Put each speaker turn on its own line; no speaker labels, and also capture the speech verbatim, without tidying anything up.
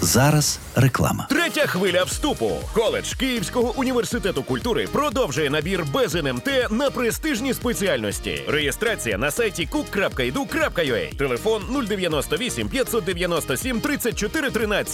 Зараз реклама.
Третя хвиля вступу. Коледж Київського університету культури продовжує набір без ен ем те на престижні спеціальності. Реєстрація на сайті кук крапка і ду крапка ю а. Телефон нуль дев'яносто вісім п'ятсот дев'яносто сім тридцять чотири тринадцять.